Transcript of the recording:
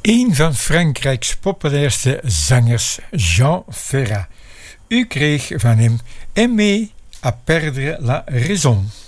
Een van Frankrijks populairste zangers, Jean Ferrat. U kreeg van hem Aimer à perdre la raison.